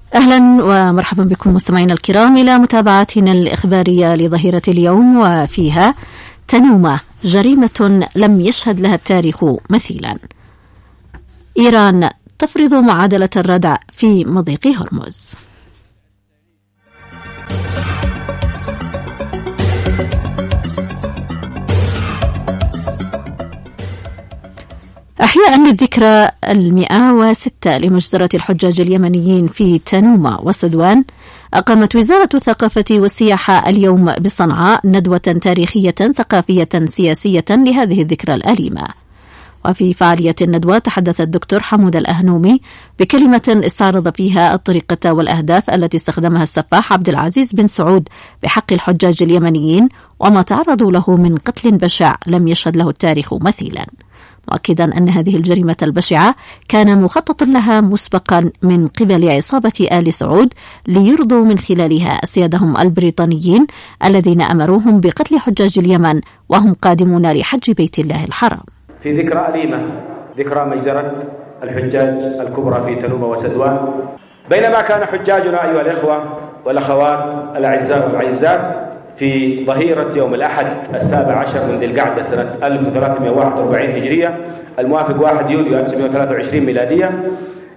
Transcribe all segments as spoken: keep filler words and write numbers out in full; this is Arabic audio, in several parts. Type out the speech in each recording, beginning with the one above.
أهلا ومرحبا بكم مستمعينا الكرام إلى متابعتنا الإخبارية لظهيرة اليوم، وفيها تنومة جريمة لم يشهد لها التاريخ مثيلا. إيران تفرض معادلة الردع في مضيق هرمز. أحياء للذكرى المئة وستة لمجزرة الحجاج اليمنيين في تنومة وسدوان، أقامت وزارة الثقافة والسياحة اليوم بصنعاء ندوة تاريخية ثقافية سياسية لهذه الذكرى الأليمة. وفي فعالية الندوة تحدث الدكتور حمود الأهنومي بكلمة استعرض فيها الطريقة والأهداف التي استخدمها السفاح عبد العزيز بن سعود بحق الحجاج اليمنيين وما تعرضوا له من قتل بشع لم يشهد له التاريخ مثيلا، مؤكدا أن هذه الجريمة البشعة كان مخطط لها مسبقا من قبل عصابة آل سعود ليرضوا من خلالها أسيادهم البريطانيين الذين أمروهم بقتل حجاج اليمن وهم قادمون لحج بيت الله الحرام. في ذكرى أليمة، ذكرى مجزرة الحجاج الكبرى في تنومة وسدوان، بينما كان حجاجنا أيها الإخوة والأخوات الأعزاء والعزات في ظهيرة يوم الأحد السابع عشر من ذي القعدة سنة ألف وثلاثمائة وواحد وأربعين هجرية الموافق واحد يوليو ألف وتسعمائة وثلاثة وعشرين ميلادية،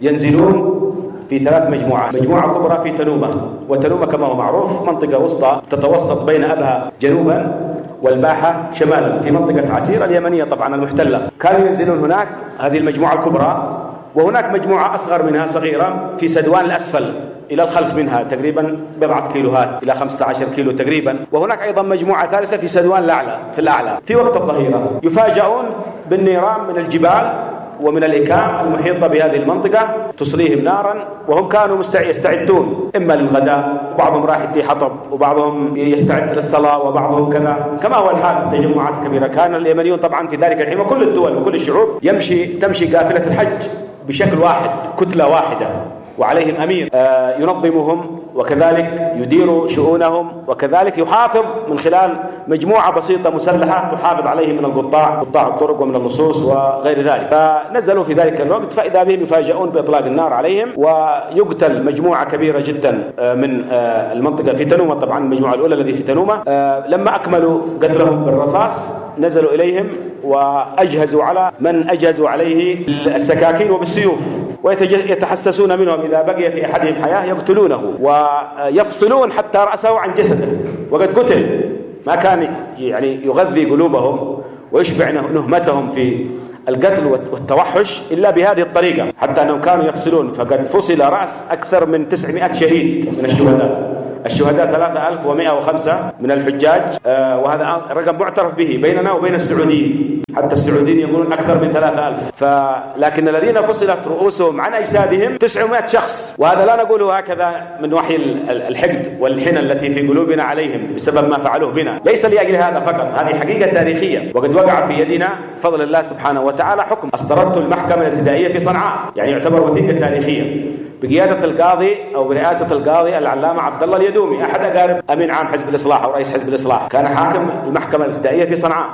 ينزلون في ثلاث مجموعات. مجموعة كبرى في تنومة، وتنومة كما هو معروف منطقة وسطى تتوسط بين أبها جنوبا والباحة شمالا في منطقة عسير اليمنية طبعا المحتلة. كانوا ينزلون هناك هذه المجموعة الكبرى، وهناك مجموعة أصغر منها صغيرة في سدوان الأسفل إلى الخلف منها تقريبا بضعة كيلوهات إلى خمسة عشر كيلو تقريبا، وهناك أيضا مجموعة ثالثة في سدوان الأعلى في الأعلى. في وقت الظهيرة يفاجؤون بالنيران من الجبال ومن الإكام المحيطة بهذه المنطقة تصليهم نارا، وهم كانوا يستعدون إما للغداء، وبعضهم راح يدي حطب، وبعضهم يستعد للصلاة، وبعضهم كذا كما هو الحال في التجمعات الكبيرة. كان اليمنيون طبعا في ذلك الحين وكل الدول وكل الشعوب يمشي تمشي قافلة الحج بشكل واحد، كتلة واحدة، وعليهم أمير ينظمهم وكذلك يدير شؤونهم، وكذلك يحافظ من خلال مجموعة بسيطة مسلحة تحافظ عليهم من القطاع قطاع الطرق ومن اللصوص وغير ذلك. فنزلوا في ذلك الوقت فإذا بهم يفاجئون بإطلاق النار عليهم، ويقتل مجموعة كبيرة جدا من المنطقة في تنومة. طبعا المجموعة الأولى الذي في تنومة لما أكملوا قتلهم بالرصاص نزلوا إليهم وأجهزوا على من أجهزوا عليه السكاكين وبالسيوف، ويتحسسون منهم إذا بقي في أحدهم حياة يقتلونه ويفصلون حتى رأسه عن جسده وقد قتل. ما كان يعني يغذي قلوبهم ويشبع نهمتهم في القتل والتوحش إلا بهذه الطريقة، حتى أنهم كانوا يفصلون، فقد فصل رأس أكثر من تسعمائة شهيد من الشهداء. الشهداء ثلاثة آلاف ومائة وخمسة من الحجاج، آه وهذا رقم معترف به بيننا وبين السعوديين، حتى السعوديين يقولون أكثر من ثلاثة آلاف. فلكن الذين فصلت رؤوسهم عن أجسادهم تسعمائة شخص، وهذا لا نقوله هكذا من وحي الحقد والحنى التي في قلوبنا عليهم بسبب ما فعلوه بنا، ليس لأجل هذا فقط، هذه حقيقة تاريخية وقد وقع في يدنا بفضل الله سبحانه وتعالى حكم أصدرته المحكمة الابتدائية في صنعاء، يعني يعتبر وثيقة تاريخية بقيادة القاضي أو برئاسة القاضي العلامة عبد الله اليدومي، أحد أقارب أمين عام حزب الإصلاح أو رئيس حزب الإصلاح، كان حاكم المحكمة الابتدائية في صنعاء.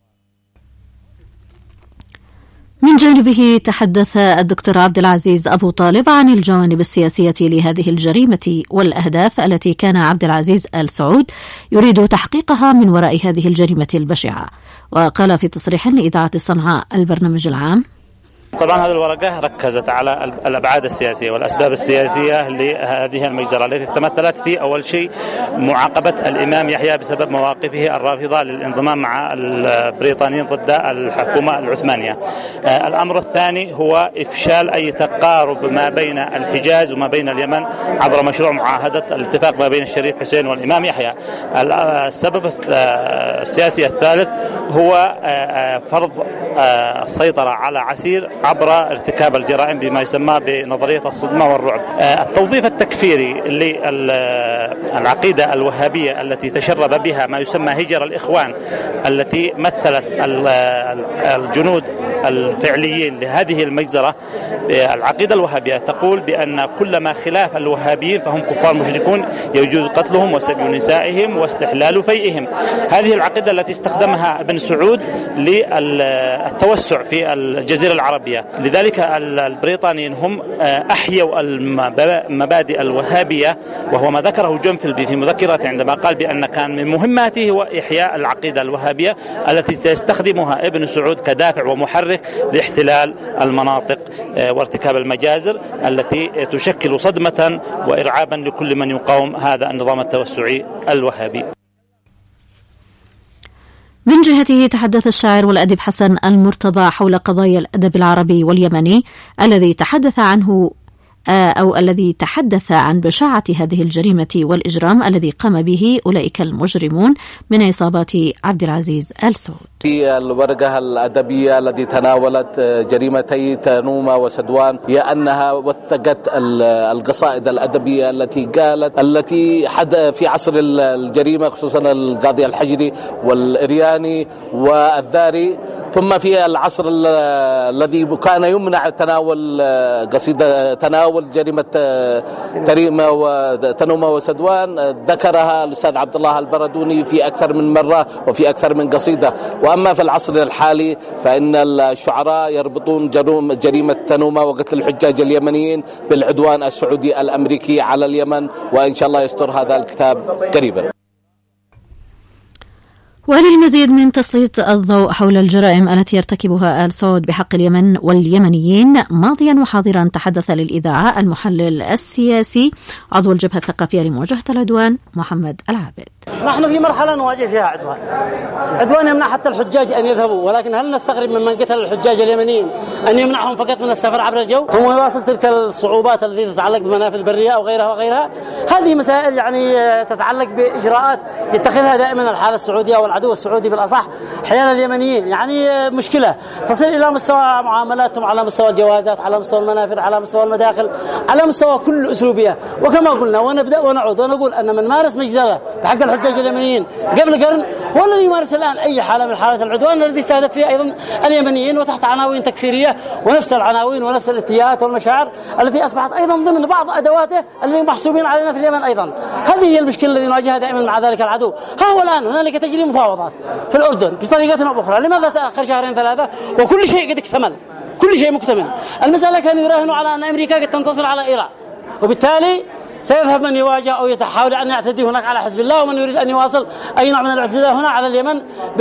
من جانبه تحدث الدكتور عبد العزيز أبو طالب عن الجوانب السياسية لهذه الجريمة والأهداف التي كان عبد العزيز آل سعود يريد تحقيقها من وراء هذه الجريمة البشعة، وقال في تصريح لإذاعة صنعاء البرنامج العام: طبعا هذه الورقة ركزت على الأبعاد السياسية والأسباب السياسية لهذه المجزرة التي تمثلت في أول شيء معاقبة الإمام يحيى بسبب مواقفه الرافضة للانضمام مع البريطانيين ضد الحكومة العثمانية. الأمر الثاني هو إفشال أي تقارب ما بين الحجاز وما بين اليمن عبر مشروع معاهدة الاتفاق ما بين الشريف حسين والإمام يحيى. السبب السياسي الثالث هو فرض السيطرة على عسير عبر ارتكاب الجرائم بما يسمى بنظرية الصدمة والرعب. التوظيف التكفيري للعقيدة الوهابية التي تشرب بها ما يسمى هجر الإخوان التي مثلت الجنود الفعليين لهذه المجزرة. العقيدة الوهابية تقول بأن كل ما خلاف الوهابيين فهم كفار مشركون يجوز قتلهم وسبي نسائهم واستحلال فيئهم. هذه العقيدة التي استخدمها ابن سعود للتوسع في الجزيرة العربية. لذلك البريطانيين هم أحيوا المبادئ الوهابية، وهو ما ذكره جونفيلد في مذكرته عندما قال بأن كان من مهماته هو إحياء العقيدة الوهابية التي يستخدمها ابن سعود كدافع ومحرك لاحتلال المناطق وارتكاب المجازر التي تشكل صدمة وإرعابا لكل من يقاوم هذا النظام التوسعي الوهابي. من جهته تحدث الشاعر والأديب حسن المرتضى حول قضايا الأدب العربي واليمني الذي تحدث عنه أو الذي تحدث عن بشاعة هذه الجريمة والإجرام الذي قام به أولئك المجرمون من عصابات عبد العزيز آل سعود. في الورقة الأدبية التي تناولت جريمتي تنومة وسدوان هي أنها وثقت القصائد الأدبية التي قالت التي حد في عصر الجريمة، خصوصا القاضي الحجري والإرياني والذاري، ثم في العصر الذي كان يمنع تناول قصيدة تناول جريمة تريمة وتنومة وسدوان ذكرها الأستاذ عبد الله البردوني في أكثر من مرة وفي أكثر من قصيدة. وأما في العصر الحالي فإن الشعراء يربطون جريمة تنومة وقتل الحجاج اليمنيين بالعدوان السعودي الأمريكي على اليمن، وإن شاء الله يستر هذا الكتاب قريبا. وللمزيد من تسليط الضوء حول الجرائم التي يرتكبها آل سعود بحق اليمن واليمنيين ماضيا وحاضرا تحدث للإذاعة المحلل السياسي عضو الجبهة الثقافية لمواجهة العدوان محمد العابد. نحن في مرحلة نواجه فيها عدوان عدوان يمنع حتى الحجاج أن يذهبوا، ولكن هل نستغرب من من قتل الحجاج اليمنيين أن يمنعهم فقط من السفر عبر الجو ثم يواصل تلك الصعوبات التي تتعلق بمنافذ برية أو غيرها وغيرها؟ هذه مسائل يعني تتعلق بإجراءات يتخذها دائما الحالة السعودية والعدو السعودي بالأصح حيال اليمنيين. يعني مشكلة تصل إلى مستوى معاملاتهم على مستوى الجوازات، على مستوى المنافذ، على مستوى المداخل، على مستوى كل أسلوبية. وكما قلنا ونبدأ ونعود ونقول أن من مارس مجزرة بحق الحجاج اليمنيين قبل قرن هو الذي يمارس الآن أي حالة من حالات العدوان الذي استهدف فيها أيضا اليمنيين وتحت عناوين تكفيرية ونفس العناوين ونفس الاتجاهات والمشاعر التي أصبحت أيضا ضمن بعض أدواته الذي محسوبين علينا في اليمن أيضا. هذه هي المشكلة التي نواجهها دائما مع ذلك العدو. ها هو الآن هنالك تجري مفاوضات في الأردن بطريقة أو أخرى. لماذا تأخر شهرين ثلاثة وكل شيء قد اكتمل، كل شيء مكتمل؟ المسألة كانوا يراهنوا على أن أمريكا قد تنتصر على إيران، وبالتالي سيذهب من يواجه أو يحاول أن يعتدي هناك على حزب الله، ومن يريد أن يواصل أي نوع من الاعتداء هنا على اليمن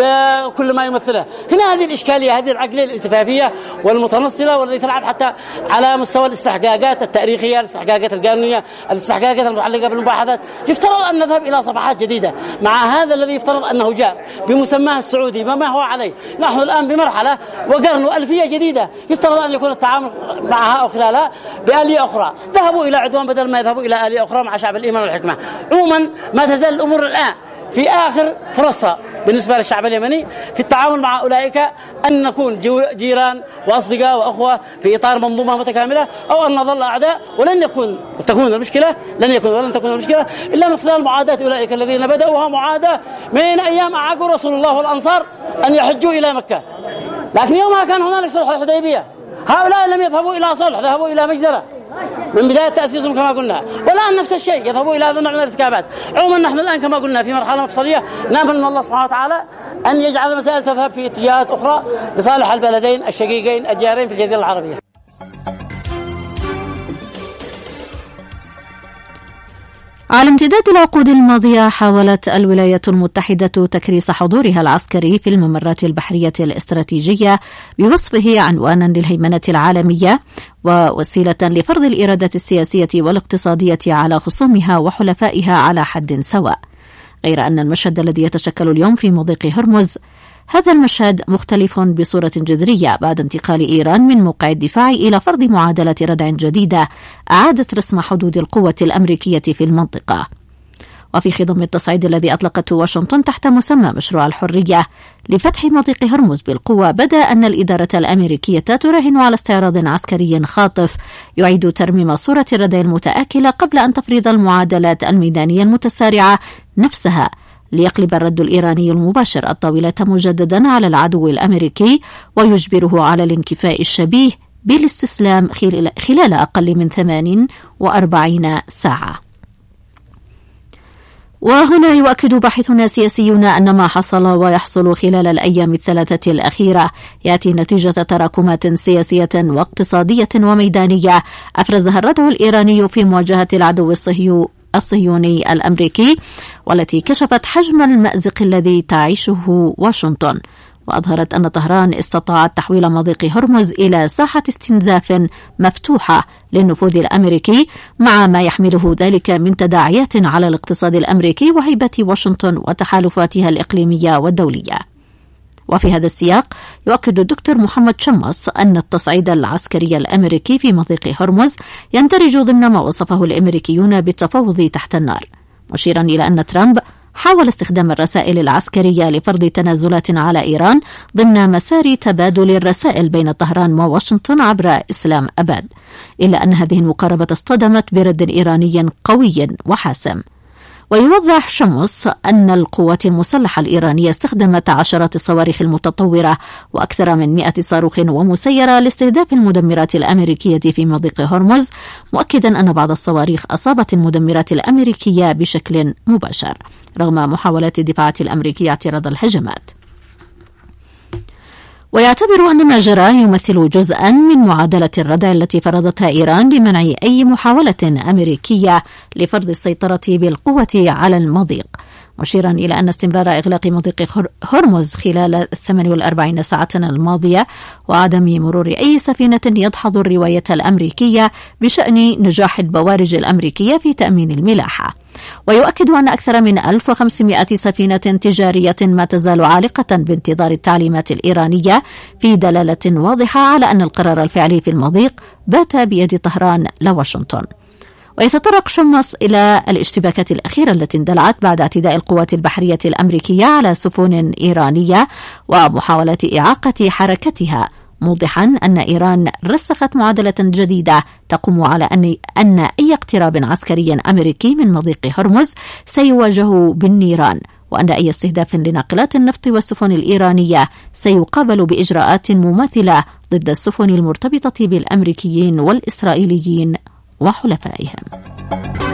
بكل ما يمثله. هنا هذه الإشكالية، هذه العقلية الالتفافية والمتنصلة والتي تلعب حتى على مستوى الاستحقاقات التاريخية، الاستحقاقات القانونية، الاستحقاقات المتعلقة بالمباحثات. يفترض أن نذهب إلى صفحات جديدة مع هذا الذي يفترض أنه جاء بمسماه السعودي بما هو عليه. نحن الآن بمرحلة وقرن وألفية جديدة يفترض أن يكون التعامل معها أو خلالها بآلية أخرى. ذهبوا إلى عدوان بدل ما يذهبوا إلى آلية أخرى مع شعب الإيمان والحكمة. عموما ما تزال الأمور الآن في آخر فرصة بالنسبة للشعب اليمني في التعامل مع أولئك، أن نكون جيران وأصدقاء وأخوة في إطار منظومة متكاملة، أو أن نظل أعداء. ولن يكون تكون المشكلة لن يكون ولن تكون المشكلة إلا من خلال معاداة أولئك الذين بدأوها معاداة من أيام أعاقوا رسول الله والأنصار أن يحجوا إلى مكة، لكن يومها كان هنالك صلح الحديبية. هؤلاء لم يذهبوا إلى صلح، ذهبوا إلى مجزرة من بداية تأسيسهم كما قلنا، والآن نفس الشيء يذهبوا إلى هذا النوع من الارتكابات. عموما نحن الآن كما قلنا في مرحلة مفصلية، نأمل من الله سبحانه وتعالى أن يجعل المسائل تذهب في اتجاهات أخرى لصالح البلدين الشقيقين الجارين في الجزيرة العربية. على امتداد العقود الماضية حاولت الولايات المتحدة تكريس حضورها العسكري في الممرات البحرية الاستراتيجية بوصفه عنوانا للهيمنة العالمية ووسيلة لفرض الإرادة السياسية والاقتصادية على خصومها وحلفائها على حد سواء. غير أن المشهد الذي يتشكل اليوم في مضيق هرمز هذا المشهد مختلف بصورة جذرية بعد انتقال إيران من موقع الدفاع إلى فرض معادلة ردع جديدة أعادت رسم حدود القوة الأمريكية في المنطقة. وفي خضم التصعيد الذي أطلقته واشنطن تحت مسمى مشروع الحرية لفتح مضيق هرمز بالقوة، بدا أن الإدارة الأمريكية تراهن على استعراض عسكري خاطف يعيد ترميم صورة الردع المتآكلة قبل أن تفرض المعادلات الميدانية المتسارعة نفسها ليقلب الرد الإيراني المباشر الطاولة مجددا على العدو الأمريكي ويجبره على الانكفاء الشبيه بالاستسلام خلال أقل من ثمان وأربعين ساعة. وهنا يؤكد باحثون سياسيون أن ما حصل ويحصل خلال الأيام الثلاثة الأخيرة يأتي نتيجة تراكمات سياسية واقتصادية وميدانية أفرزها الردع الإيراني في مواجهة العدو الصهيوني الصهيوني الأمريكي، والتي كشفت حجم المأزق الذي تعيشه واشنطن، وأظهرت أن طهران استطاعت تحويل مضيق هرمز إلى ساحة استنزاف مفتوحة للنفوذ الأمريكي، مع ما يحمله ذلك من تداعيات على الاقتصاد الأمريكي وهيبة واشنطن وتحالفاتها الإقليمية والدولية. وفي هذا السياق يؤكد الدكتور محمد شمس أن التصعيد العسكري الأمريكي في مضيق هرمز يندرج ضمن ما وصفه الأمريكيون بالتفاوض تحت النار، مشيرا إلى أن ترامب حاول استخدام الرسائل العسكرية لفرض تنازلات على إيران ضمن مسار تبادل الرسائل بين طهران وواشنطن عبر إسلام أباد، إلا أن هذه المقاربة اصطدمت برد إيراني قوي وحاسم. ويوضح شمس أن القوات المسلحة الإيرانية استخدمت عشرات الصواريخ المتطورة وأكثر من مئة صاروخ ومسيرة لاستهداف المدمرات الأمريكية في مضيق هرمز، مؤكدا أن بعض الصواريخ أصابت المدمرات الأمريكية بشكل مباشر رغم محاولات الدفاعات الأمريكية اعتراض الهجمات. ويعتبر أن ما جرى يمثل جزءا من معادلة الردع التي فرضتها إيران لمنع أي محاولة أمريكية لفرض السيطرة بالقوة على المضيق، مشيرا إلى أن استمرار إغلاق مضيق هرمز خلال الثمان والأربعين ساعة الماضية وعدم مرور أي سفينة يدحض الرواية الأمريكية بشأن نجاح البوارج الأمريكية في تأمين الملاحة. ويؤكد أن أكثر من ألف وخمسمائة سفينة تجارية ما تزال عالقة بانتظار التعليمات الإيرانية، في دلالة واضحة على أن القرار الفعلي في المضيق بات بيد طهران لا واشنطن. ويتطرق شمس إلى الاشتباكات الأخيرة التي اندلعت بعد اعتداء القوات البحرية الأمريكية على سفن إيرانية ومحاولة إعاقة حركتها، موضحا أن إيران رسخت معادلة جديدة تقوم على أن, أن أي اقتراب عسكري أمريكي من مضيق هرمز سيواجه بالنيران، وأن أي استهداف لناقلات النفط والسفن الإيرانية سيقابل بإجراءات مماثلة ضد السفن المرتبطة بالأمريكيين والإسرائيليين وحلفائهم.